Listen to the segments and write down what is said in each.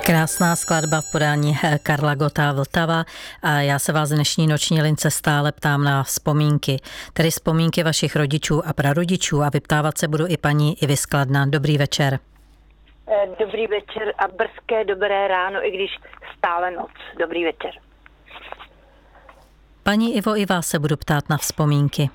Krásná skladba v podání Karla Gotta Vltava a já se vás v dnešní noční lince stále ptám na vzpomínky, tedy vzpomínky vašich rodičů a prarodičů a vyptávat se budu i paní Ivy z Kladna. Dobrý večer. Dobrý večer a brzké dobré ráno, i když stále noc. Dobrý večer. Paní Ivo, i vás se budu ptát na vzpomínky.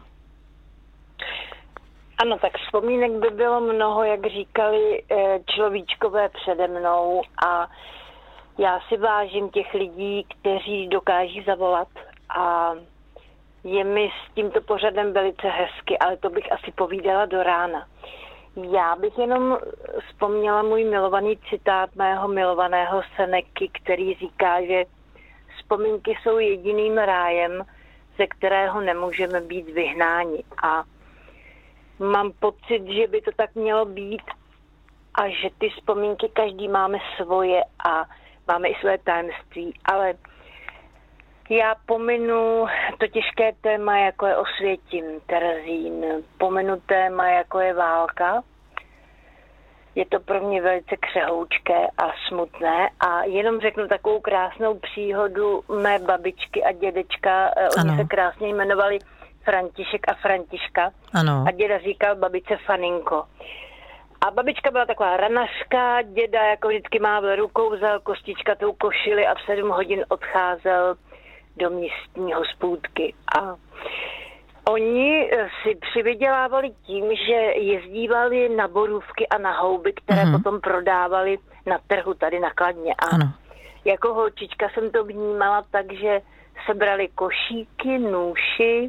Ano, tak vzpomínek by bylo mnoho, jak říkali človíčkové přede mnou, a já si vážím těch lidí, kteří dokáží zavolat, a je mi s tímto pořadem velice hezky, ale to bych asi povídala do rána. Já bych jenom vzpomněla můj milovaný citát mého milovaného Seneky, který říká, že vzpomínky jsou jediným rájem, ze kterého nemůžeme být vyhnáni. A mám pocit, že by to tak mělo být a že ty vzpomínky každý máme svoje a máme i své tajemství, ale já pominu to těžké téma, jako je Osvětim, Terezín, pominu téma, jako je válka. Je to pro mě velice křehoučké a smutné a jenom řeknu takovou krásnou příhodu mé babičky a dědečka, oni se krásně jmenovali František a Františka. Ano. A děda říkal babičce Faninko. A babička byla taková ranařka, děda jako vždycky mával rukou, vzal kostičkatou košili a v 7 hodin odcházel do místní hospůdky. A oni si přivydělávali tím, že jezdívali na borůvky a na houby, které potom prodávali na trhu tady na Kladně. A jako holčička jsem to vnímala tak, že sebrali košíky, nůši,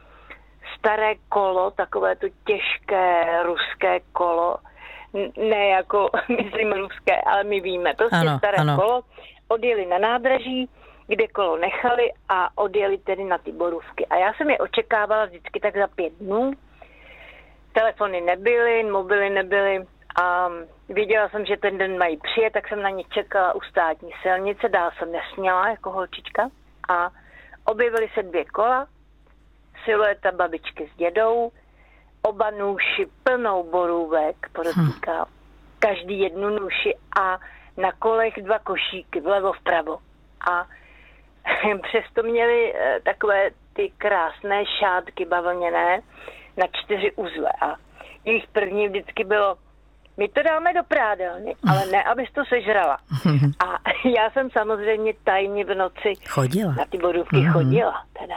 staré kolo, takové to těžké ruské kolo, ne jako, myslím ruské, ale my víme, prostě staré kolo, odjeli na nádraží, kde kolo nechali a odjeli tedy na ty borůvky. A já jsem je očekávala vždycky tak za 5 dnů, telefony nebyly, mobily nebyly a věděla jsem, že ten den mají přijet, tak jsem na ně čekala u státní silnice, dál jsem nesměla jako holčička a objevily se 2 kola, silueta babičky s dědou, oba nůši plnou borůvek, podotýká, každý jednu nůši a na kolech 2 košíky, vlevo vpravo. A přesto měli takové ty krásné šátky bavlněné na 4 uzle a jejich první vždycky bylo: my to dáme do prádelny, ale ne, abys to sežrala. A já jsem samozřejmě tajně v noci chodila. Na ty borůvky chodila, teda,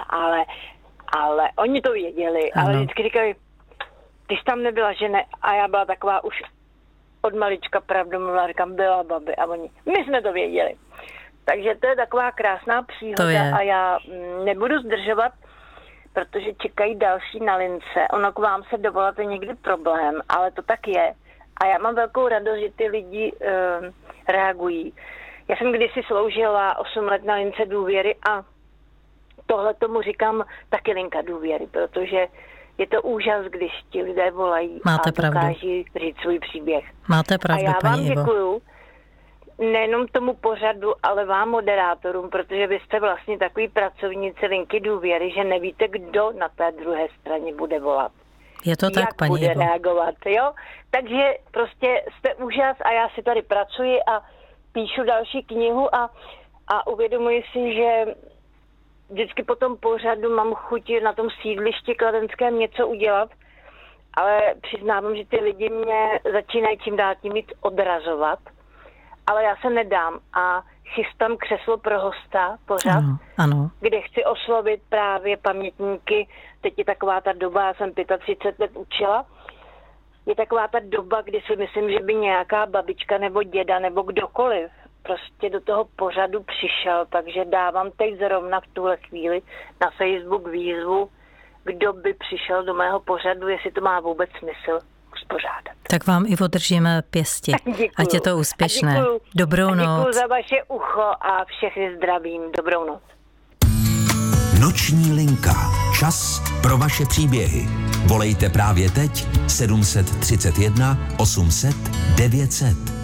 ale oni to věděli, ale vždycky říkali, ty jsi tam nebyla, že ne? A já byla taková už od malička pravdomluvná, říkám, byla babi a oni, my jsme to věděli. Takže to je taková krásná příhoda a já nebudu zdržovat, protože čekají další na lince. Ono k vám se dovolat je někdy problém, ale to tak je. A já mám velkou radost, že ty lidi reagují. Já jsem kdysi sloužila 8 let na lince důvěry a tohle tomu říkám taky linka důvěry, protože je to úžas, když ti lidé volají a dokáží říct svůj příběh. Máte pravdu, a já vám paní Ivo. děkuju nejenom tomu pořadu, ale vám moderátorům, protože vy jste vlastně takový pracovníci linky důvěry, že nevíte, kdo na té druhé straně bude volat. Je to tak, paní Ivo. Jak bude reagovat, jo? Takže prostě jste úžas a já si tady pracuji a píšu další knihu a uvědomuji si, že vždycky po tom pořadu mám chuť na tom sídlišti kladenském něco udělat, ale přiznávám, že ty lidi mě začínají čím dál tím víc odrazovat, ale já se nedám a chystám křeslo pro hosta pořad, kde chci oslovit právě pamětníky. Teď je taková ta doba, já jsem 35 let učila, je taková ta doba, kdy si myslím, že by nějaká babička nebo děda nebo kdokoliv prostě do toho pořadu přišel, takže dávám teď zrovna v tuhle chvíli na Facebook výzvu, kdo by přišel do mého pořadu, jestli to má vůbec smysl uspořádat. Tak vám i održíme pěsti, ať je to úspěšné. Dobrou noc. Děkuju za vaše ucho a všechny zdravím. Dobrou noc. Noční linka. Čas pro vaše příběhy. Volejte právě teď 731 800 900.